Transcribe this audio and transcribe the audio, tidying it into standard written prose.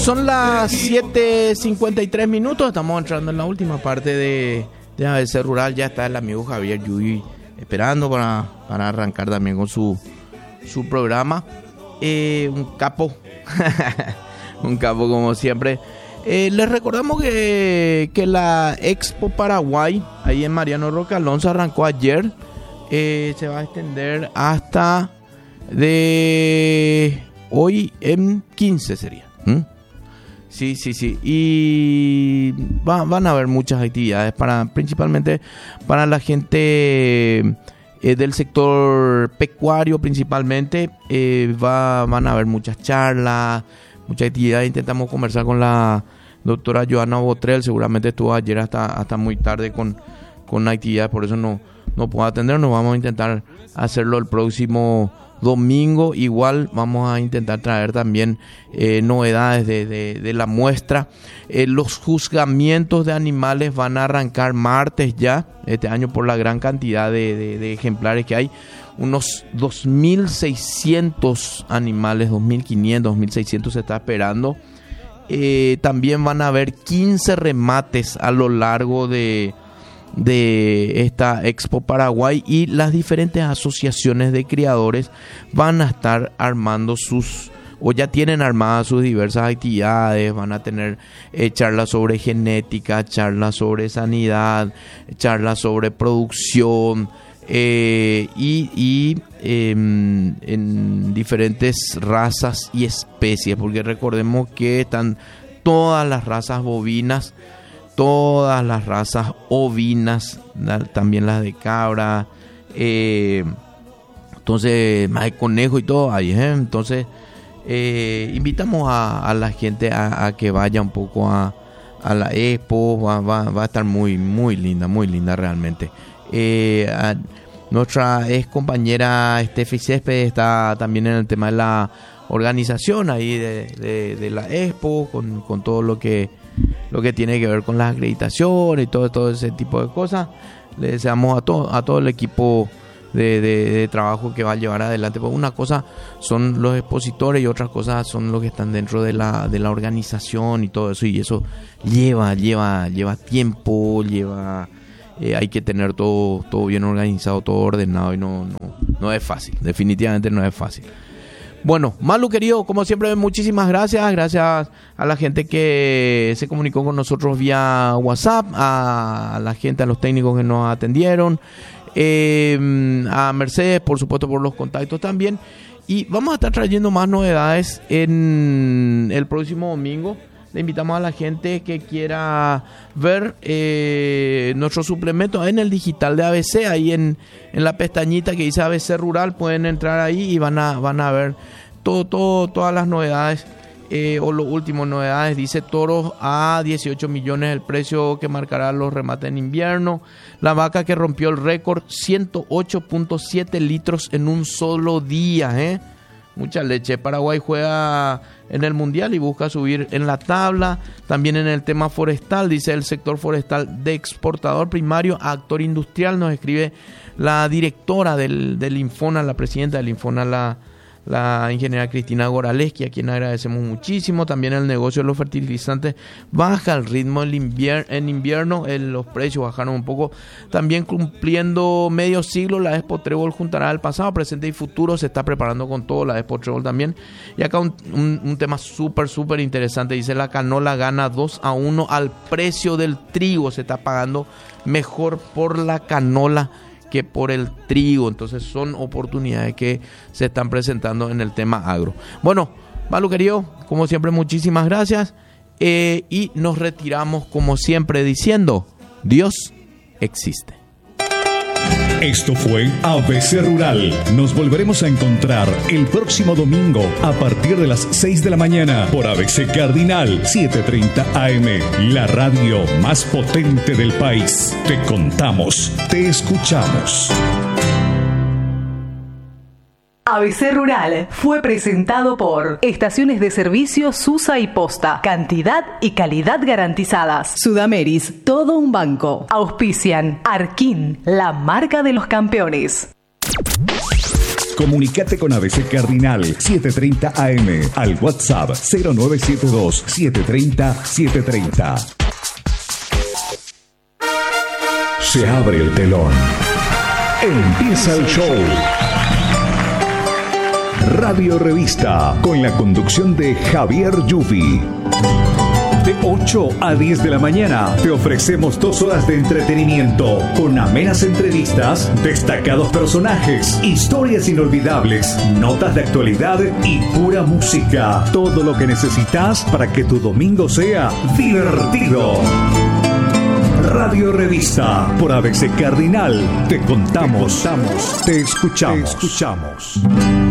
Son las 7:53 minutos. Estamos entrando en la última parte de ABC Rural. Ya está el amigo Javier Yuy esperando para arrancar también con su programa. Un capo. Un capo como siempre. Les recordamos que la Expo Paraguay, ahí en Mariano Roca Alonso, arrancó ayer. Se va a extender hasta de hoy en 15 sería. Sí. Y van a haber muchas actividades principalmente para la gente del sector pecuario principalmente. Van a haber muchas charlas, muchas actividades. Intentamos conversar con la doctora Joana Botrel. Seguramente estuvo ayer hasta muy tarde con actividades, por eso no puedo atender. Nos vamos a intentar hacerlo el próximo domingo. Igual vamos a intentar traer también novedades de la muestra. Los juzgamientos de animales van a arrancar martes ya, este año, por la gran cantidad de ejemplares que hay. Unos 2.600 animales, 2.500, 2.600 se está esperando. También van a haber 15 remates a lo largo de esta Expo Paraguay, y las diferentes asociaciones de criadores van a estar armando o ya tienen armadas sus diversas actividades. Van a tener charlas sobre genética, charlas sobre sanidad, charlas sobre producción, y en diferentes razas y especies, porque recordemos que están todas las razas bovinas, todas las razas ovinas, también las de cabra, entonces más de conejo y todo ahí, entonces invitamos a la gente a que vaya un poco a la expo. Va a estar muy linda realmente. Nuestra ex compañera Steffi Césped está también en el tema de la organización ahí de la expo, con todo lo que tiene que ver con las acreditaciones y todo ese tipo de cosas. Le deseamos a todo el equipo de trabajo que va a llevar adelante. Pues una cosa son los expositores y otras cosas son los que están dentro de la organización y todo eso, y eso lleva tiempo, hay que tener todo bien organizado, todo ordenado, y no es fácil, definitivamente no es fácil. Bueno, Malu querido, como siempre, muchísimas gracias a la gente que se comunicó con nosotros vía WhatsApp, a la gente, a los técnicos que nos atendieron, a Mercedes, por supuesto, por los contactos también. Y vamos a estar trayendo más novedades en el próximo domingo. Le invitamos a la gente que quiera ver nuestro suplemento en el digital de ABC, ahí en la pestañita que dice ABC Rural. Pueden entrar ahí y van a ver todas las novedades, o las últimas novedades. Dice toros a 18 millones el precio que marcará los remates en invierno. La vaca que rompió el récord, 108.7 litros en un solo día, Mucha leche. Paraguay juega en el Mundial y busca subir en la tabla. También en el tema forestal, dice el sector forestal de exportador primario a actor industrial. Nos escribe la directora del Infona, la presidenta del Infona, la ingeniera Cristina Goraleski, a quien agradecemos muchísimo. También el negocio de los fertilizantes baja el ritmo en invierno, los precios bajaron un poco. También cumpliendo medio siglo, la Expo Trébol juntará el pasado, presente y futuro. Se está preparando con todo la Expo Trébol también. Y acá un tema súper interesante. Dice la canola gana 2-1 al precio del trigo. Se está pagando mejor por la canola que por el trigo. Entonces son oportunidades que se están presentando en el tema agro. Bueno, Malu querido, como siempre, muchísimas gracias, y nos retiramos como siempre diciendo: Dios existe. Esto fue ABC Rural. Nos volveremos a encontrar el próximo domingo a partir de las 6 de la mañana por ABC Cardinal 730 AM, la radio más potente del país. Te contamos, te escuchamos. ABC Rural fue presentado por Estaciones de Servicio Susa y Posta. Cantidad y calidad garantizadas. Sudameris, todo un banco. Auspician Arquín, la marca de los campeones. Comunicate con ABC Cardinal 730 AM al WhatsApp 0972 730 730. Se abre el telón. Empieza el show. Radio Revista, con la conducción de Javier Yufi. De 8 a 10 de la mañana te ofrecemos 2 horas de entretenimiento con amenas entrevistas, destacados personajes, historias inolvidables, notas de actualidad y pura música. Todo lo que necesitas para que tu domingo sea divertido. Radio Revista por ABC Cardinal. Te contamos, te escuchamos.